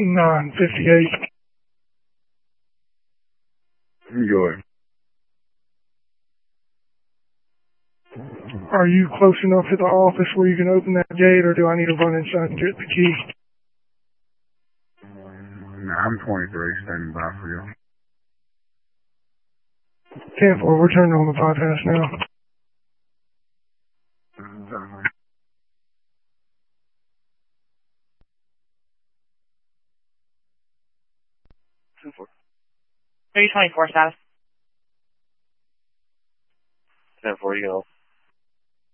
958. Enjoy. Are you close enough to the office where you can open that gate, or do I need to run inside and get the key? I'm 23, standing by for you. 10-4, we're turning on the bypass now. Super. 324 status. 10-4, you go.